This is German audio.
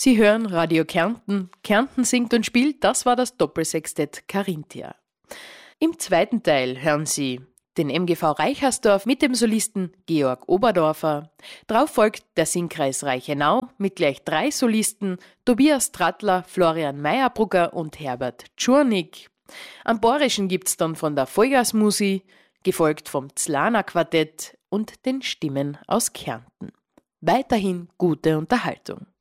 Sie hören Radio Kärnten. Kärnten singt und spielt, das war das Doppelsextett Carinthia. Im zweiten Teil hören Sie den MGV Reichersdorf mit dem Solisten Georg Oberdorfer. Darauf folgt der Singkreis Reichenau mit gleich 3 Solisten, Tobias Trattler, Florian Meyerbrugger und Herbert Tschurnig. Am Borischen gibt's dann von der Vollgasmusi, gefolgt vom Zlana Quartett und den Stimmen aus Kärnten. Weiterhin gute Unterhaltung.